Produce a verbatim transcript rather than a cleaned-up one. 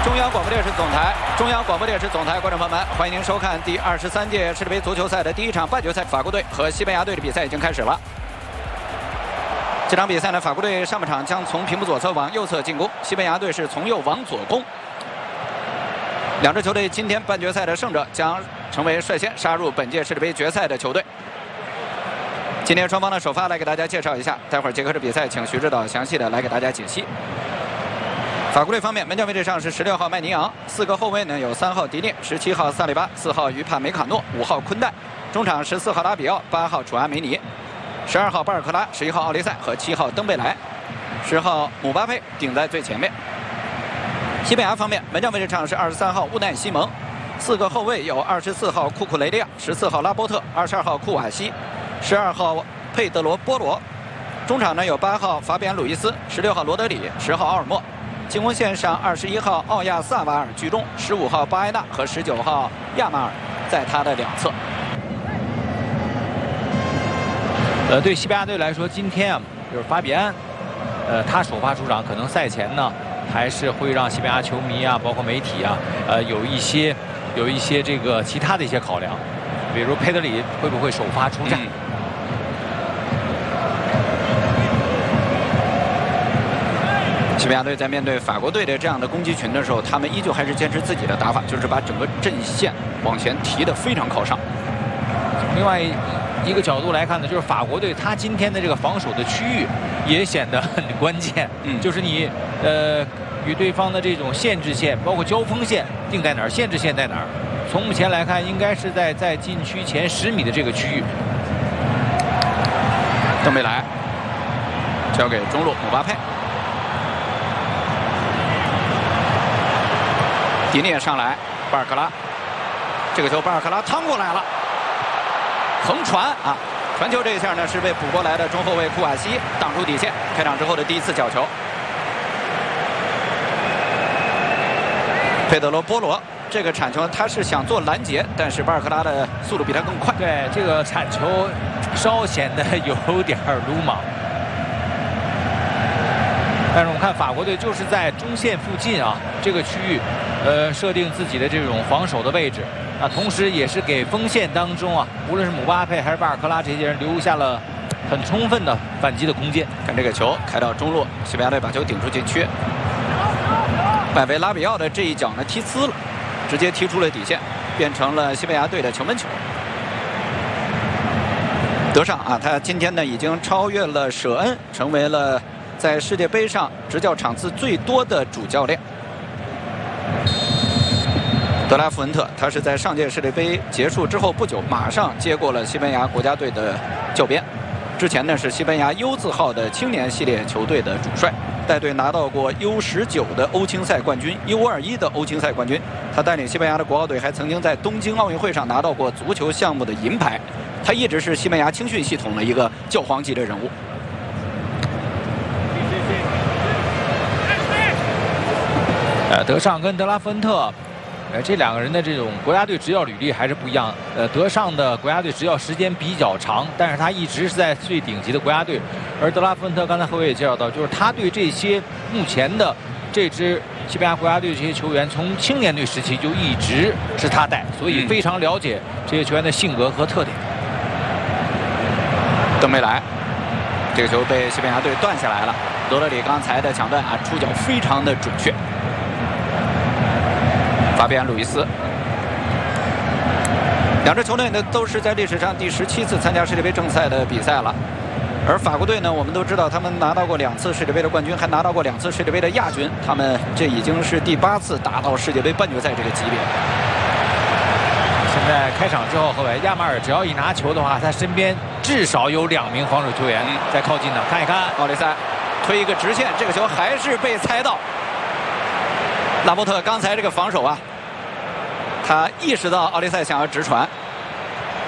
中央广播电视总台，中央广播电视总台，观众朋友们，欢迎您收看第二十三届世界杯足球赛的第一场半决赛，法国队和西班牙队的比赛已经开始了。这场比赛呢，法国队上半场将从屏幕左侧往右侧进攻，西班牙队是从右往左攻。两支球队今天半决赛的胜者将成为率先杀入本届世界杯决赛的球队。今天双方的首发来给大家介绍一下，待会儿结合着比赛，请徐指导详细的来给大家解析。 法国队方面，门将位置上是十六号麦尼昂，四个后卫呢有三号迪涅、十七号萨利巴、四号于帕梅卡诺、五号昆代，中场十四号拉比奥、八号楚阿梅尼，十二号巴尔克拉、十一号奥利塞和七号登贝莱，十号姆巴佩顶在最前面。西班牙方面，门将位置上是二十三号乌奈西蒙，四个后卫有二十四号库库雷利亚、十四号拉波特、二十二号库瓦西、十二号佩德罗波罗，中场呢有八号法比安鲁伊斯、十六号罗德里、十号奥尔莫。 进攻线上，二十一号奥亚萨瓦尔居中，十五号巴埃纳和十九号亚马尔在他的两侧。 呃，对西班牙队来说，今天啊，就是法比安，呃，他首发出场，可能赛前呢，还是会让西班牙球迷啊，包括媒体啊，呃，有一些有一些这个其他的一些考量，比如佩德里会不会首发出战。嗯西班牙队在面对法国队的这样的攻击群的时候，他们依旧还是坚持自己的打法，就是把整个阵线往前提得非常靠上。 从另外一个角度来看呢，就是法国队他今天的这个防守的区域也显得很关键。嗯，就是你呃与对方的这种限制线，包括交锋线定在哪儿，限制线在哪儿？从目前来看，应该是在在禁区前十米的这个区域。 登贝莱交给中路姆巴佩。 迪涅上来，巴尔克拉，这个球巴尔克拉趟过来了，横传啊！传球这一下呢是被补过来的中后卫库瓦西挡住底线，开场之后的第一次角球。佩德罗波罗这个铲球他是想做拦截，但是巴尔克拉的速度比他更快。 对，这个铲球稍显得有点鲁莽。 但是我们看法国队就是在中线附近啊，这个区域，呃，设定自己的这种防守的位置啊，同时也是给锋线当中啊，无论是姆巴佩还是巴尔克拉这些人留下了很充分的反击的空间。 看这个球开到中路，西班牙队把球顶出禁区，拜维拉比奥的这一脚呢踢呲了，直接踢出了底线，变成了西班牙队的球门球。德尚啊，他今天呢已经超越了舍恩，成为了。 在世界杯上执教场次最多的主教练，德拉富恩特，他是在上届世界杯结束之后不久，马上接过了西班牙国家队的教鞭。之前呢是西班牙 U 字号的青年系列球队的主帅，带队拿到过 U 十九的欧青赛冠军 ，U 二十一的欧青赛冠军。他带领西班牙的国奥队还曾经在东京奥运会上拿到过足球项目的银牌。他一直是西班牙青训系统的一个教皇级的人物。 呃，德尚跟德拉夫恩特，呃，这两个人的这种国家队执教履历还是不一样。呃，德尚的国家队执教时间比较长，但是他一直是在最顶级的国家队。而德拉夫恩特刚才何伟也介绍到，就是他对这些目前的这支西班牙国家队这些球员，从青年队时期就一直是他带，所以非常了解这些球员的性格和特点。 登贝莱，这个球被西班牙队断下来了。罗德里刚才的抢断啊，出脚非常的准确。 法比安·鲁伊斯，两支球队呢都是在历史上第十七次参加世界杯正赛的比赛了。而法国队呢，我们都知道他们拿到过两次世界杯的冠军，还拿到过两次世界杯的亚军。他们这已经是第八次打到世界杯半决赛这个级别。 现在开场之后，何伟亚马尔只要一拿球的话，他身边至少有两名防守球员在靠近呢。看一看， 奥利塞推一个直线，这个球还是被猜到。 拉波特刚才这个防守啊，他意识到奥利塞想要直传，